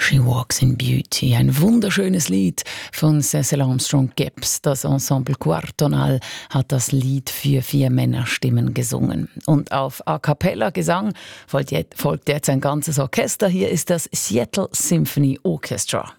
She Walks in Beauty, ein wunderschönes Lied von Cecil Armstrong Gibbs. Das Ensemble Quartonal hat das Lied für 4 Männerstimmen gesungen. Und auf A-Cappella-Gesang folgt jetzt ein ganzes Orchester. Hier ist das Seattle Symphony Orchestra.